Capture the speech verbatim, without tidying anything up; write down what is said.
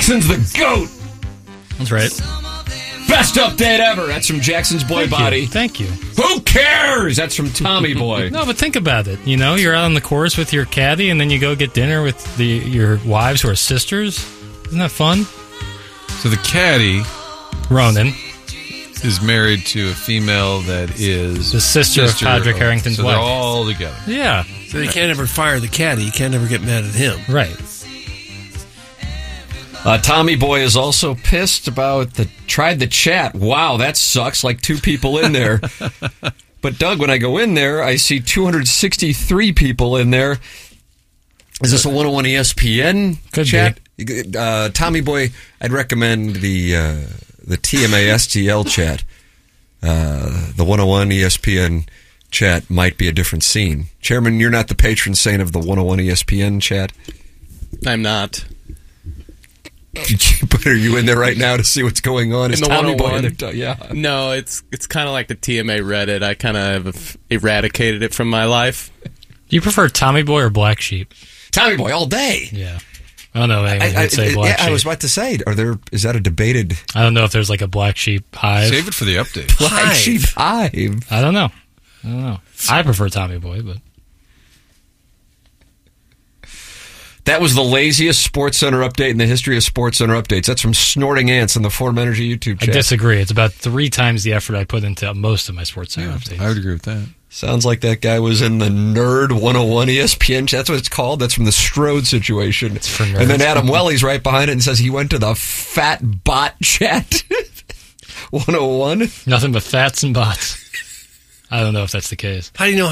Jackson's the GOAT. That's right. Best update ever. That's from Jackson's Boy Thank Body. You. Thank you. Who cares? That's from Tommy Boy. No, but think about it. You know, you're out on the course with your caddy, and then you go get dinner with the your wives who are sisters. Isn't that fun? So the caddy, Ronan, is married to a female that is the sister, sister of Patrick of, Harrington's so wife. So they're all together. Yeah. So you can't ever fire the caddy. You can't ever get mad at him. Right. Uh, Tommy Boy is also pissed about the tried the chat. Wow, that sucks. Like two people in there. But Doug, when I go in there, I see two hundred sixty-three people in there. Is this a one oh one E S P N Could chat? Be. Uh, Tommy Boy, I'd recommend the uh, the T M A S T L chat. Uh, the one oh one E S P N chat might be a different scene. Chairman, you're not the patron saint of the one oh one E S P N chat? I'm not. But are you in there right now to see what's going on? In Is the Tommy Boy in one oh one? there? Yeah. No, it's it's kind of like the T M A Reddit. I kind of have eradicated it from my life. Do you prefer Tommy Boy or Black Sheep? Tommy Boy all day. Yeah. I don't know. I, I, I, say Black yeah, Sheep. I was about to say, are there? Is that a debated? I don't know if there's like a Black Sheep hive. Save it for the update. Black Hive. Sheep hive. I don't know. I don't know. I prefer Tommy Boy, but that was the laziest Sports Center update in the history of Sports Center updates. That's from Snorting Ants on the Fordham Energy YouTube I chat. disagree. It's about three times the effort I put into most of my Sports Center Yeah, updates. I would agree with that. Sounds like that guy was in the Nerd one oh one E S P N. That's what it's called. That's from the Strode situation. It's for nerds. And then Adam Welly's right behind it and says he went to the Fat Bot Chat one oh one. Nothing but fats and bots. I don't know if that's the case. How do you know